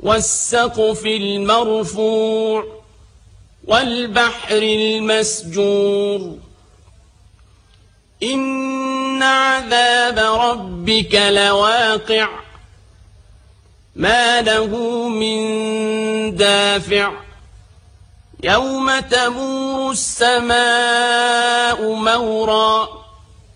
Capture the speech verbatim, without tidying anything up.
والسقف المرفوع والبحر المسجور إن عذاب ربك لواقع ما له من دافع يوم تمور السماء مورا